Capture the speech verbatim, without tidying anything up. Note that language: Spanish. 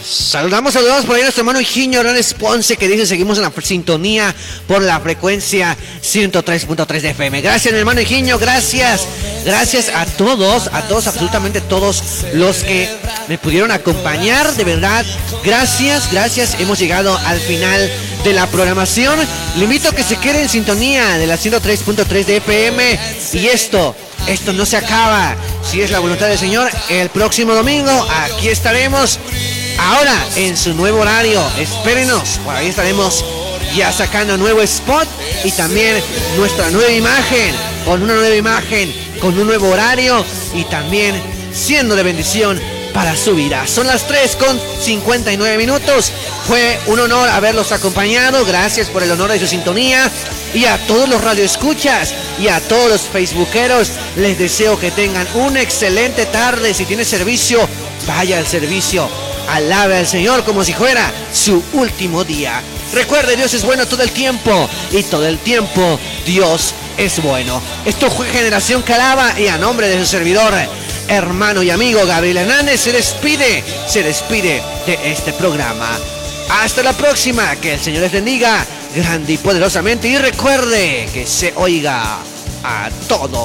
Saludamos, saludamos por ahí a nuestro hermano Higinio Hernández Ponce, que dice: seguimos en la sintonía por la frecuencia ciento tres punto tres de F M. Gracias, mi hermano Higinio, gracias. Gracias a todos, a todos, absolutamente todos los que me pudieron acompañar, de verdad. Gracias, gracias. Hemos llegado al final de la programación. Le invito a que se quede en sintonía de la ciento tres punto tres de F M. Y esto, esto no se acaba. Si es la voluntad del Señor, el próximo domingo aquí estaremos. Ahora en su nuevo horario, espérenos, por ahí estaremos ya sacando nuevo spot y también nuestra nueva imagen, con una nueva imagen, con un nuevo horario y también siendo de bendición para su vida. Son las tres con cincuenta y nueve minutos. Fue un honor haberlos acompañado. Gracias por el honor de su sintonía. Y a todos los radioescuchas y a todos los facebookeros, les deseo que tengan una excelente tarde. Si tiene servicio, vaya al servicio. Alabe al Señor como si fuera su último día. Recuerde, Dios es bueno todo el tiempo y todo el tiempo Dios es bueno. Esto fue Generación que Alaba y a nombre de su servidor, hermano y amigo Gabriel Hernández, se despide, se despide de este programa. Hasta la próxima, que el Señor les bendiga grande y poderosamente y recuerde que se oiga a todos.